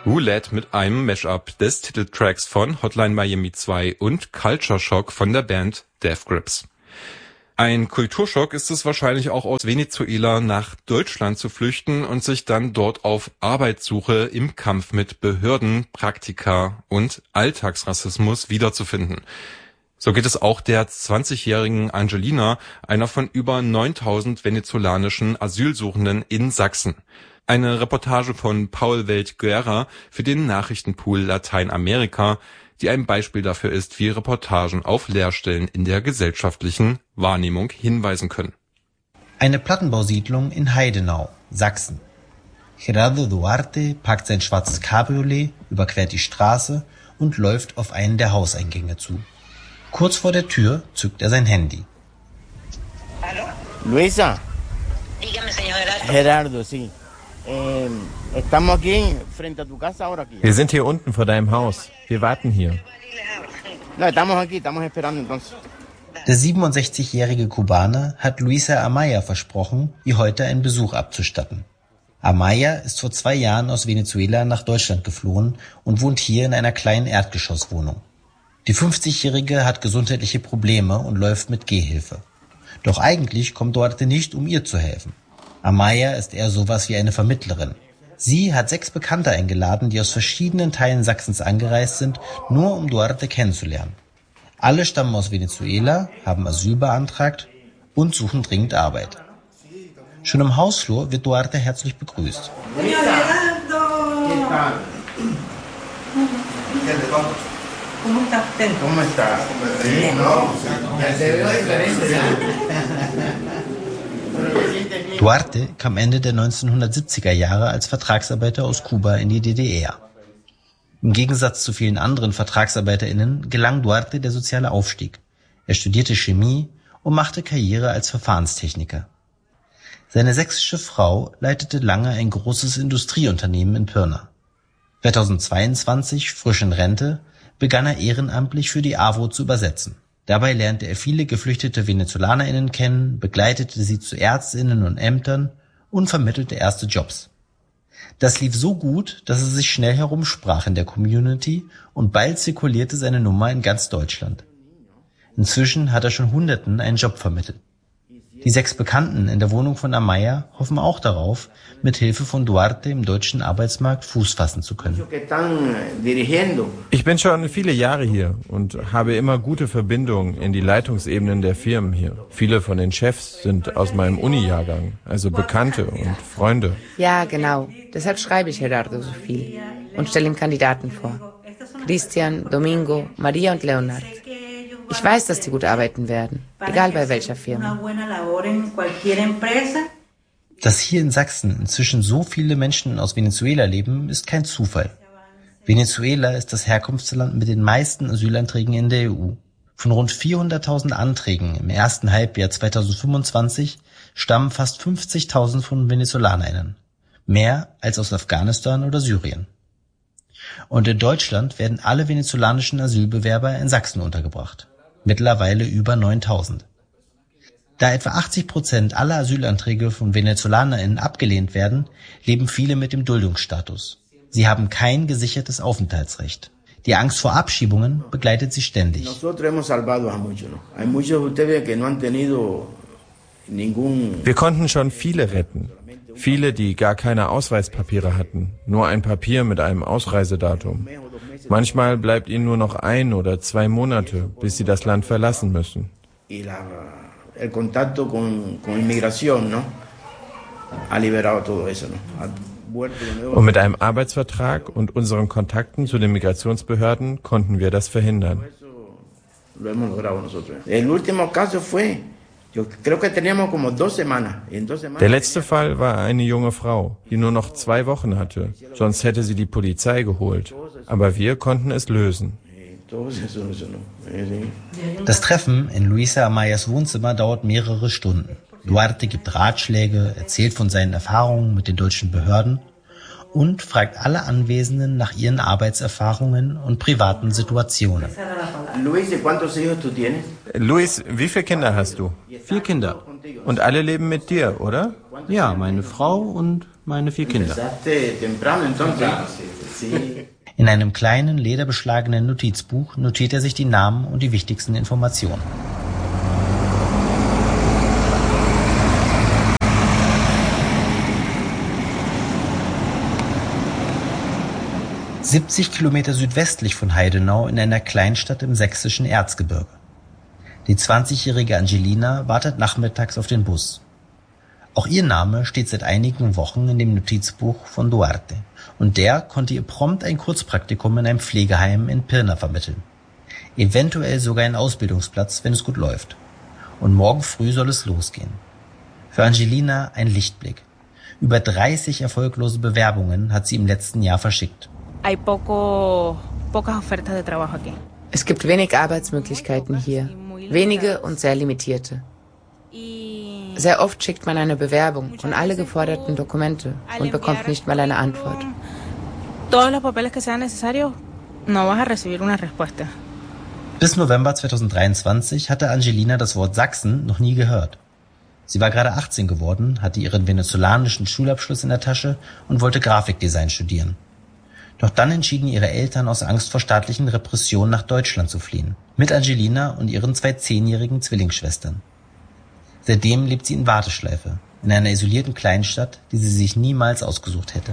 Roulette mit einem Mashup des Titeltracks von Hotline Miami 2 und Culture Shock von der Band Death Grips. Ein Kulturschock ist es wahrscheinlich auch, aus Venezuela nach Deutschland zu flüchten und sich dann dort auf Arbeitssuche im Kampf mit Behörden, Praktika und Alltagsrassismus wiederzufinden. So geht es auch der 20-jährigen Angelina, einer von über 9000 venezolanischen Asylsuchenden in Sachsen. Eine Reportage von Paul Welt-Guerra für den Nachrichtenpool Lateinamerika, die ein Beispiel dafür ist, wie Reportagen auf Leerstellen in der gesellschaftlichen Wahrnehmung hinweisen können. Eine Plattenbausiedlung in Heidenau, Sachsen. Gerardo Duarte parkt sein schwarzes Cabriolet, überquert die Straße und läuft auf einen der Hauseingänge zu. Kurz vor der Tür zückt er sein Handy. Hallo? Luisa. Dígame, señor Gerardo. Gerardo, sí. Estamos aquí frente a tu casa ahora aquí. Wir sind hier unten vor deinem Haus. Wir warten hier. No, estamos aquí, estamos esperando entonces. Der 67-jährige Kubaner hat Luisa Amaya versprochen, ihr heute einen Besuch abzustatten. Amaya ist vor 2 Jahren aus Venezuela nach Deutschland geflohen und wohnt hier in einer kleinen Erdgeschosswohnung. Die 50-jährige hat gesundheitliche Probleme und läuft mit Gehhilfe. Doch eigentlich kommt Duarte nicht, um ihr zu helfen. Amaya ist eher sowas wie eine Vermittlerin. Sie hat 6 Bekannte eingeladen, die aus verschiedenen Teilen Sachsens angereist sind, nur um Duarte kennenzulernen. Alle stammen aus Venezuela, haben Asyl beantragt und suchen dringend Arbeit. Schon im Hausflur wird Duarte herzlich begrüßt. Duarte kam Ende der 1970er Jahre als Vertragsarbeiter aus Kuba in die DDR. Im Gegensatz zu vielen anderen VertragsarbeiterInnen gelang Duarte der soziale Aufstieg. Er studierte Chemie und machte Karriere als Verfahrenstechniker. Seine sächsische Frau leitete lange ein großes Industrieunternehmen in Pirna. 2022, frisch in Rente, begann er ehrenamtlich für die AWO zu übersetzen. Dabei lernte er viele geflüchtete VenezolanerInnen kennen, begleitete sie zu ÄrztInnen und Ämtern und vermittelte erste Jobs. Das lief so gut, dass es sich schnell herumsprach in der Community und bald zirkulierte seine Nummer in ganz Deutschland. Inzwischen hat er schon Hunderten einen Job vermittelt. Die 6 Bekannten in der Wohnung von Amaya hoffen auch darauf, mit Hilfe von Duarte im deutschen Arbeitsmarkt Fuß fassen zu können. Ich bin schon viele Jahre hier und habe immer gute Verbindungen in die Leitungsebenen der Firmen hier. Viele von den Chefs sind aus meinem Uni-Jahrgang, also Bekannte und Freunde. Ja, genau. Deshalb schreibe ich Gerardo so viel und stelle ihm Kandidaten vor. Christian, Domingo, Maria und Leonard. Ich weiß, dass die gut arbeiten werden, egal bei welcher Firma. Dass hier in Sachsen inzwischen so viele Menschen aus Venezuela leben, ist kein Zufall. Venezuela ist das Herkunftsland mit den meisten Asylanträgen in der EU. Von rund 400.000 Anträgen im ersten Halbjahr 2025 stammen fast 50.000 von VenezolanerInnen. Mehr als aus Afghanistan oder Syrien. Und in Deutschland werden alle venezolanischen Asylbewerber in Sachsen untergebracht. Mittlerweile über 9.000. Da etwa 80% aller Asylanträge von VenezolanerInnen abgelehnt werden, leben viele mit dem Duldungsstatus. Sie haben kein gesichertes Aufenthaltsrecht. Die Angst vor Abschiebungen begleitet sie ständig. Wir konnten schon viele retten. Viele, die gar keine Ausweispapiere hatten, nur ein Papier mit einem Ausreisedatum. Manchmal bleibt ihnen nur noch 1 oder 2 Monate, bis sie das Land verlassen müssen. Und mit einem Arbeitsvertrag und unseren Kontakten zu den Migrationsbehörden konnten wir das verhindern. Der letzte Fall war eine junge Frau, die nur noch 2 Wochen hatte. Sonst hätte sie die Polizei geholt. Aber wir konnten es lösen. Das Treffen in Luisa Amayas Wohnzimmer dauert mehrere Stunden. Duarte gibt Ratschläge, erzählt von seinen Erfahrungen mit den deutschen Behörden und fragt alle Anwesenden nach ihren Arbeitserfahrungen und privaten Situationen. Luis, wie viele Kinder hast du? 4 Kinder. Und alle leben mit dir, oder? Ja, meine Frau und meine 4 Kinder. In einem kleinen, lederbeschlagenen Notizbuch notiert er sich die Namen und die wichtigsten Informationen. ...70 Kilometer südwestlich von Heidenau in einer Kleinstadt im sächsischen Erzgebirge. Die 20-jährige Angelina wartet nachmittags auf den Bus. Auch ihr Name steht seit einigen Wochen in dem Notizbuch von Duarte. Und der konnte ihr prompt ein Kurzpraktikum in einem Pflegeheim in Pirna vermitteln. Eventuell sogar einen Ausbildungsplatz, wenn es gut läuft. Und morgen früh soll es losgehen. Für Angelina ein Lichtblick. Über 30 erfolglose Bewerbungen hat sie im letzten Jahr verschickt. Es gibt wenig Arbeitsmöglichkeiten hier. Wenige und sehr limitierte. Sehr oft schickt man eine Bewerbung und alle geforderten Dokumente und bekommt nicht mal eine Antwort. Bis November 2023 hatte Angelina das Wort Sachsen noch nie gehört. Sie war gerade 18 geworden, hatte ihren venezolanischen Schulabschluss in der Tasche und wollte Grafikdesign studieren. Doch dann entschieden ihre Eltern aus Angst vor staatlichen Repressionen nach Deutschland zu fliehen. Mit Angelina und ihren 2 10-jährigen Zwillingsschwestern. Seitdem lebt sie in Warteschleife, in einer isolierten Kleinstadt, die sie sich niemals ausgesucht hätte.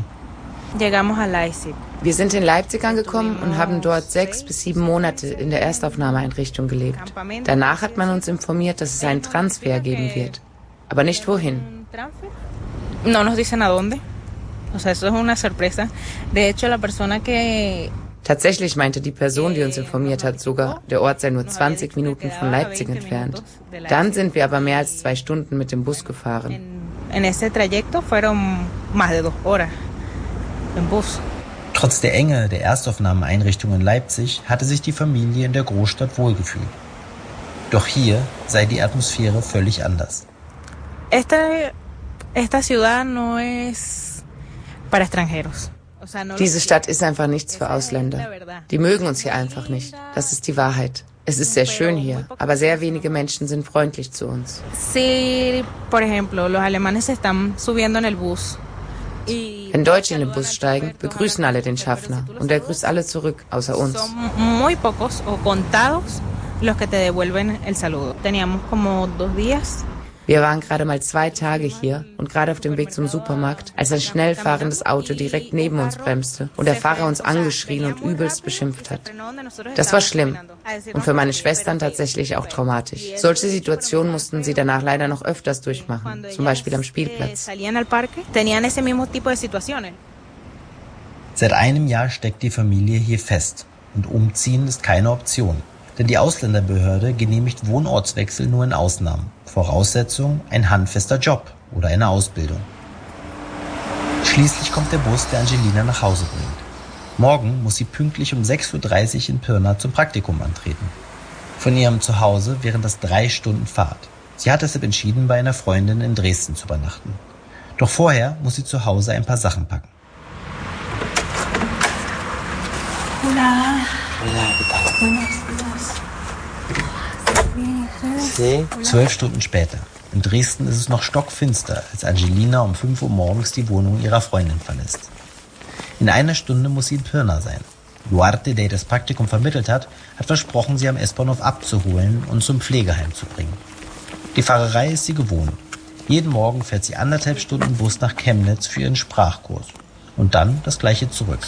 Wir sind in Leipzig angekommen und haben dort 6 bis 7 Monate in der Erstaufnahmeeinrichtung gelebt. Danach hat man uns informiert, dass es einen Transfer geben wird. Aber nicht wohin. Tatsächlich meinte die Person, die uns informiert hat, sogar, der Ort sei nur 20 Minuten von Leipzig entfernt. Dann sind wir aber mehr als 2 Stunden mit dem Bus gefahren. Trotz der Enge der Erstaufnahmeeinrichtung in Leipzig hatte sich die Familie in der Großstadt wohlgefühlt. Doch hier sei die Atmosphäre völlig anders. Diese Stadt ist einfach nichts für Ausländer. Die mögen uns hier einfach nicht. Das ist die Wahrheit. Es ist sehr schön hier, aber sehr wenige Menschen sind freundlich zu uns. Wenn Deutsche in den Bus steigen, begrüßen alle den Schaffner und er grüßt alle zurück, außer uns. Wir waren gerade mal 2 Tage hier und gerade auf dem Weg zum Supermarkt, als ein schnell fahrendes Auto direkt neben uns bremste und der Fahrer uns angeschrien und übelst beschimpft hat. Das war schlimm und für meine Schwestern tatsächlich auch traumatisch. Solche Situationen mussten sie danach leider noch öfters durchmachen, zum Beispiel am Spielplatz. Seit einem Jahr steckt die Familie hier fest und umziehen ist keine Option. Denn die Ausländerbehörde genehmigt Wohnortswechsel nur in Ausnahmen. Voraussetzung ein handfester Job oder eine Ausbildung. Schließlich kommt der Bus, der Angelina nach Hause bringt. Morgen muss sie pünktlich um 6:30 Uhr in Pirna zum Praktikum antreten. Von ihrem Zuhause wären das 3 Stunden Fahrt. Sie hat deshalb entschieden, bei einer Freundin in Dresden zu übernachten. Doch vorher muss sie zu Hause ein paar Sachen packen. 12 Stunden später. In Dresden ist es noch stockfinster, als Angelina um 5 Uhr morgens die Wohnung ihrer Freundin verlässt. In einer Stunde muss sie in Pirna sein. Duarte, der ihr das Praktikum vermittelt hat, hat versprochen, sie am S-Bahnhof abzuholen und zum Pflegeheim zu bringen. Die Fahrerei ist sie gewohnt. Jeden Morgen fährt sie 1,5 Stunden Bus nach Chemnitz für ihren Sprachkurs. Und dann das Gleiche zurück.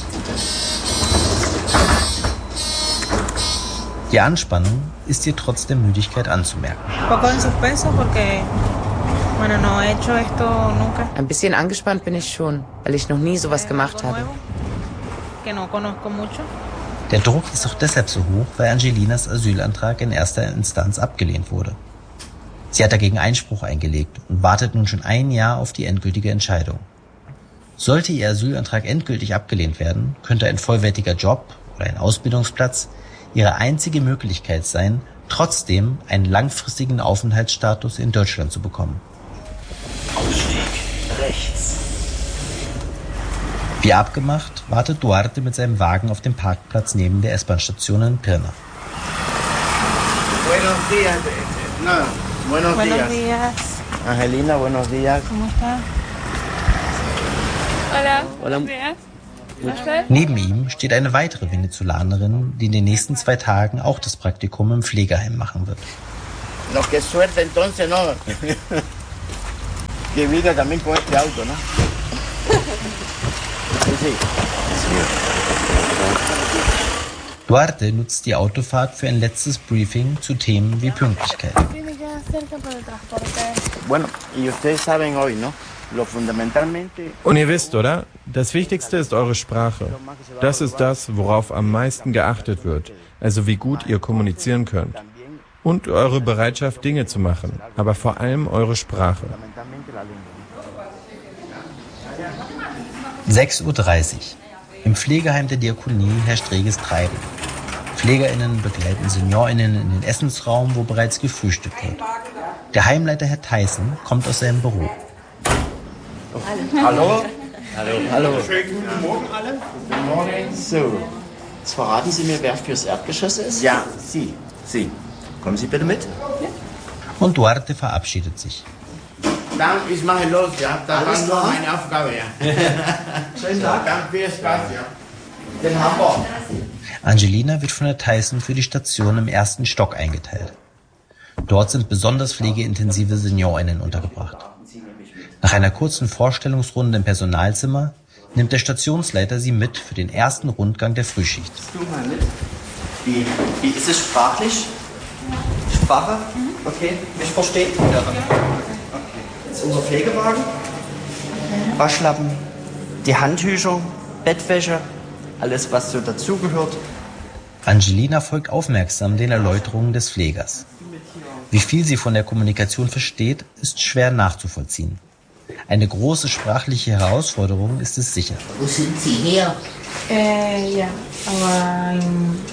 Die Anspannung ist ihr trotz der Müdigkeit anzumerken. Ein bisschen angespannt bin ich schon, weil ich noch nie sowas gemacht habe. Der Druck ist auch deshalb so hoch, weil Angelinas Asylantrag in erster Instanz abgelehnt wurde. Sie hat dagegen Einspruch eingelegt und wartet nun schon 1 Jahr auf die endgültige Entscheidung. Sollte ihr Asylantrag endgültig abgelehnt werden, könnte ein vollwertiger Job oder ein Ausbildungsplatz ihre einzige Möglichkeit sein, trotzdem einen langfristigen Aufenthaltsstatus in Deutschland zu bekommen. Ausstieg rechts. Wie abgemacht, wartet Duarte mit seinem Wagen auf dem Parkplatz neben der S-Bahn-Station in Pirna. Buenos días. No, buenos días. Angelina, buenos días. ¿Cómo está? Neben ihm steht eine weitere Venezolanerin, die in den nächsten 2 Tagen auch das Praktikum im Pflegeheim machen wird. No, qué suerte entonces, ¿no? Que viene también con este auto, ¿no? Sí, sí. Duarte nutzt die Autofahrt für ein letztes Briefing zu Themen wie Pünktlichkeit. Bueno, y ustedes saben hoy, ¿no? Lo fundamentalmente... Und ihr wisst, oder? Das Wichtigste ist eure Sprache. Das ist das, worauf am meisten geachtet wird. Also wie gut ihr kommunizieren könnt. Und eure Bereitschaft, Dinge zu machen. Aber vor allem eure Sprache. 6:30 Uhr. Im Pflegeheim der Diakonie herrscht reges Treiben. PflegerInnen begleiten SeniorInnen in den Essensraum, wo bereits gefrühstückt wird. Der Heimleiter Herr Tyson kommt aus seinem Büro. Hallo? Hallo. Schönen guten Morgen alle. Guten Morgen. So. Jetzt verraten Sie mir, wer fürs Erdgeschoss ist? Ja, Sie. Kommen Sie bitte mit. Und Duarte verabschiedet sich. Dann, ich mache los, ja. Das Alles war nur klar. meine Aufgabe, ja. Schönen Tag. Dann viel Spaß, ja. Den haben wir. Angelina wird von Herr Tyson für die Station im 1. Stock eingeteilt. Dort sind besonders pflegeintensive SeniorInnen untergebracht. Nach einer kurzen Vorstellungsrunde im Personalzimmer nimmt der Stationsleiter sie mit für den ersten Rundgang der Frühschicht. Du mal mit. Wie ist es sprachlich? Sprache? Okay, mich versteht? Ja. Okay. Jetzt unser Pflegewagen. Waschlappen, die Handtücher, Bettwäsche, alles was so dazugehört. Angelina folgt aufmerksam den Erläuterungen des Pflegers. Wie viel sie von der Kommunikation versteht, ist schwer nachzuvollziehen. Eine große sprachliche Herausforderung ist es sicher. Wo sind Sie her? Ja, aber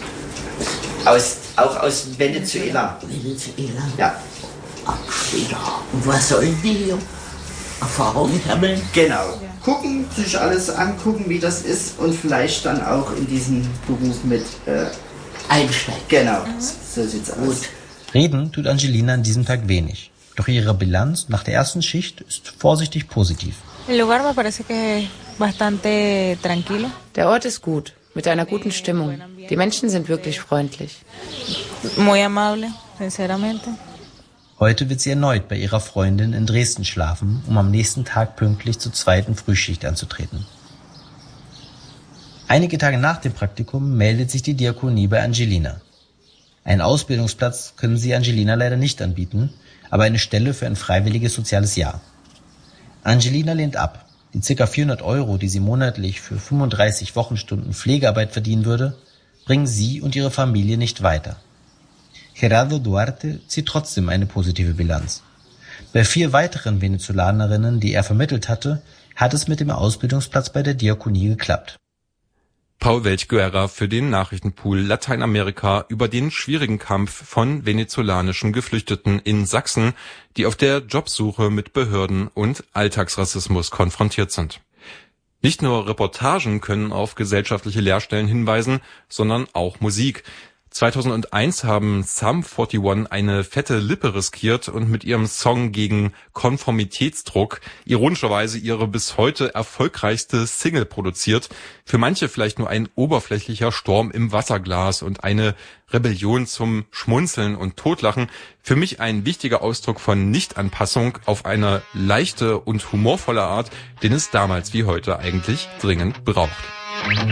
Auch aus Venezuela. Venezuela. Ja, Ach, ja. Und was sollen die hier? Erfahrungen sammeln? genau. Gucken, sich alles angucken, wie das ist und vielleicht dann auch in diesen Beruf mit. Einsteigen. Genau, so sieht's aus. Gut. Reden tut Angelina an diesem Tag wenig. Doch ihre Bilanz nach der ersten Schicht ist vorsichtig positiv. el lugar me parece que es bastante tranquilo. Der Ort ist gut, mit einer guten Stimmung. Die Menschen sind wirklich freundlich. Muy amable, sinceramente. Heute wird sie erneut bei ihrer Freundin in Dresden schlafen, um am nächsten Tag pünktlich zur 2. Frühschicht anzutreten. Einige Tage nach dem Praktikum meldet sich die Diakonie bei Angelina. Einen Ausbildungsplatz können sie Angelina leider nicht anbieten, aber eine Stelle für ein freiwilliges soziales Jahr. Angelina lehnt ab. Die ca. 400 €, die sie monatlich für 35 Wochenstunden Pflegearbeit verdienen würde, bringen sie und ihre Familie nicht weiter. Gerardo Duarte zieht trotzdem eine positive Bilanz. Bei 4 weiteren Venezolanerinnen, die er vermittelt hatte, hat es mit dem Ausbildungsplatz bei der Diakonie geklappt. Paul Welch-Guerra für den Nachrichtenpool Lateinamerika über den schwierigen Kampf von venezolanischen Geflüchteten in Sachsen, die auf der Jobsuche mit Behörden und Alltagsrassismus konfrontiert sind. Nicht nur Reportagen können auf gesellschaftliche Leerstellen hinweisen, sondern auch Musik. 2001 haben Sum 41 eine fette Lippe riskiert und mit ihrem Song gegen Konformitätsdruck ironischerweise ihre bis heute erfolgreichste Single produziert. Für manche vielleicht nur ein oberflächlicher Sturm im Wasserglas und eine Rebellion zum Schmunzeln und Totlachen. Für mich ein wichtiger Ausdruck von Nichtanpassung auf eine leichte und humorvolle Art, den es damals wie heute eigentlich dringend braucht.